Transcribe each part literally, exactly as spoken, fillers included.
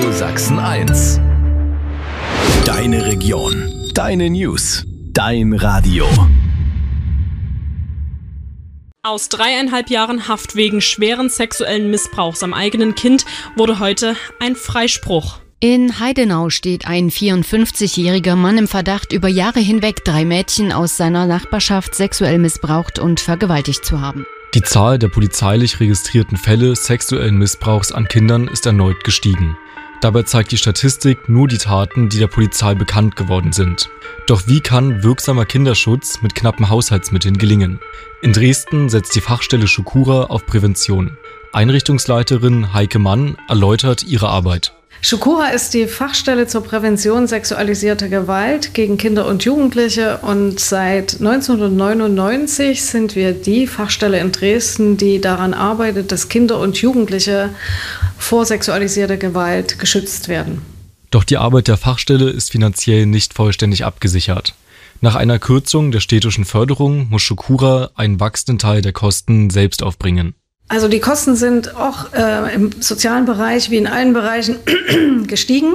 Radio Sachsen eins. Deine Region, deine News, dein Radio. Aus dreieinhalb Jahren Haft wegen schweren sexuellen Missbrauchs am eigenen Kind wurde heute ein Freispruch. In Heidenau steht ein vierundfünfzigjähriger Mann im Verdacht, über Jahre hinweg drei Mädchen aus seiner Nachbarschaft sexuell missbraucht und vergewaltigt zu haben. Die Zahl der polizeilich registrierten Fälle sexuellen Missbrauchs an Kindern ist erneut gestiegen. Dabei zeigt die Statistik nur die Taten, die der Polizei bekannt geworden sind. Doch wie kann wirksamer Kinderschutz mit knappen Haushaltsmitteln gelingen? In Dresden setzt die Fachstelle Schukura auf Prävention. Einrichtungsleiterin Heike Mann erläutert ihre Arbeit. Schukura ist die Fachstelle zur Prävention sexualisierter Gewalt gegen Kinder und Jugendliche und seit neunzehnhundertneunundneunzig sind wir die Fachstelle in Dresden, die daran arbeitet, dass Kinder und Jugendliche vor sexualisierter Gewalt geschützt werden. Doch die Arbeit der Fachstelle ist finanziell nicht vollständig abgesichert. Nach einer Kürzung der städtischen Förderung muss Schukura einen wachsenden Teil der Kosten selbst aufbringen. Also die Kosten sind auch äh, im sozialen Bereich wie in allen Bereichen gestiegen.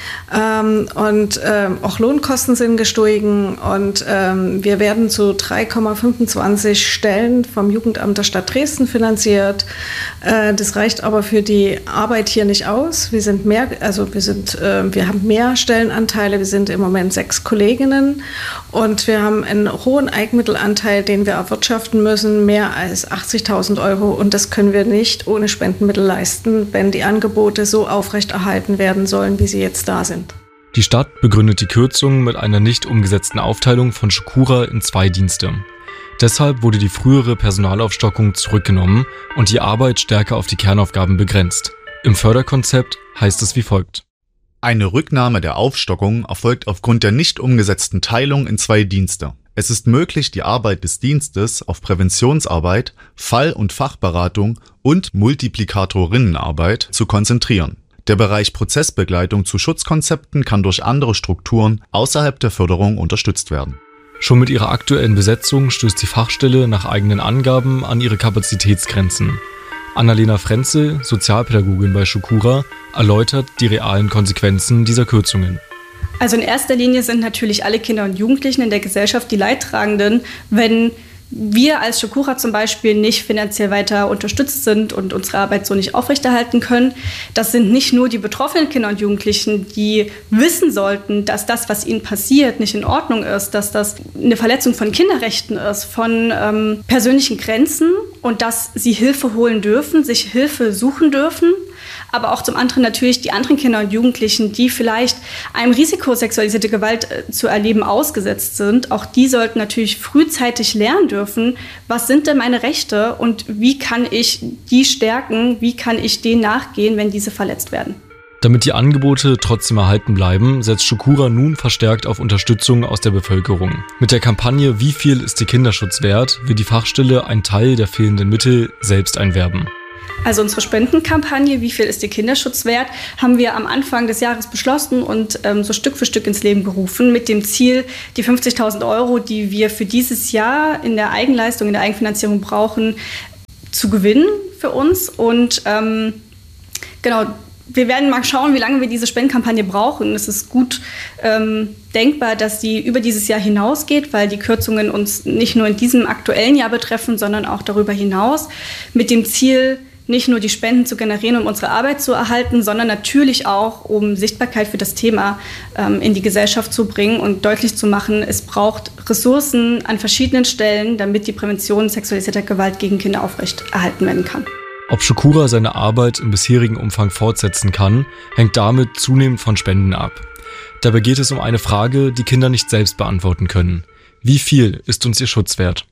Ähm, und ähm, auch Lohnkosten sind gestiegen und ähm, wir werden zu drei Komma fünfundzwanzig Stellen vom Jugendamt der Stadt Dresden finanziert. Äh, das reicht aber für die Arbeit hier nicht aus. Wir sind mehr, also wir sind, äh, wir haben mehr Stellenanteile. Wir sind im Moment sechs Kolleginnen und wir haben einen hohen Eigenmittelanteil, den wir erwirtschaften müssen, mehr als achtzigtausend Euro. Und das können wir nicht ohne Spendenmittel leisten, wenn die Angebote so aufrechterhalten werden sollen, wie sie jetzt da sind. Die Stadt begründet die Kürzung mit einer nicht umgesetzten Aufteilung von Schukura in zwei Dienste. Deshalb wurde die frühere Personalaufstockung zurückgenommen und die Arbeit stärker auf die Kernaufgaben begrenzt. Im Förderkonzept heißt es wie folgt. Eine Rücknahme der Aufstockung erfolgt aufgrund der nicht umgesetzten Teilung in zwei Dienste. Es ist möglich, die Arbeit des Dienstes auf Präventionsarbeit, Fall- und Fachberatung und Multiplikatorinnenarbeit zu konzentrieren. Der Bereich Prozessbegleitung zu Schutzkonzepten kann durch andere Strukturen außerhalb der Förderung unterstützt werden. Schon mit ihrer aktuellen Besetzung stößt die Fachstelle nach eigenen Angaben an ihre Kapazitätsgrenzen. Annalena Frenzel, Sozialpädagogin bei Schukura, erläutert die realen Konsequenzen dieser Kürzungen. Also in erster Linie sind natürlich alle Kinder und Jugendlichen in der Gesellschaft die Leidtragenden, wenn wir als Schukura zum Beispiel nicht finanziell weiter unterstützt sind und unsere Arbeit so nicht aufrechterhalten können. Das sind nicht nur die betroffenen Kinder und Jugendlichen, die wissen sollten, dass das, was ihnen passiert, nicht in Ordnung ist, dass das eine Verletzung von Kinderrechten ist, von ähm, persönlichen Grenzen und dass sie Hilfe holen dürfen, sich Hilfe suchen dürfen. Aber auch zum anderen natürlich die anderen Kinder und Jugendlichen, die vielleicht einem Risiko, sexualisierte Gewalt äh, zu erleben, ausgesetzt sind. Auch die sollten natürlich frühzeitig lernen dürfen, was sind denn meine Rechte und wie kann ich die stärken, wie kann ich denen nachgehen, wenn diese verletzt werden. Damit die Angebote trotzdem erhalten bleiben, setzt Schukura nun verstärkt auf Unterstützung aus der Bevölkerung. Mit der Kampagne Wie viel ist der Kinderschutz wert, will die Fachstelle einen Teil der fehlenden Mittel selbst einwerben. Also unsere Spendenkampagne, wie viel ist der Kinderschutz wert, haben wir am Anfang des Jahres beschlossen und ähm, so Stück für Stück ins Leben gerufen mit dem Ziel, die fünfzigtausend Euro, die wir für dieses Jahr in der Eigenleistung, in der Eigenfinanzierung brauchen, zu gewinnen für uns. Und ähm, genau, wir werden mal schauen, wie lange wir diese Spendenkampagne brauchen. Es ist gut ähm, denkbar, dass die über dieses Jahr hinausgeht, weil die Kürzungen uns nicht nur in diesem aktuellen Jahr betreffen, sondern auch darüber hinaus mit dem Ziel, nicht nur die Spenden zu generieren, um unsere Arbeit zu erhalten, sondern natürlich auch, um Sichtbarkeit für das Thema ähm, in die Gesellschaft zu bringen und deutlich zu machen, es braucht Ressourcen an verschiedenen Stellen, damit die Prävention sexualisierter Gewalt gegen Kinder aufrechterhalten werden kann. Ob Schukura seine Arbeit im bisherigen Umfang fortsetzen kann, hängt damit zunehmend von Spenden ab. Dabei geht es um eine Frage, die Kinder nicht selbst beantworten können. Wie viel ist uns ihr Schutz wert?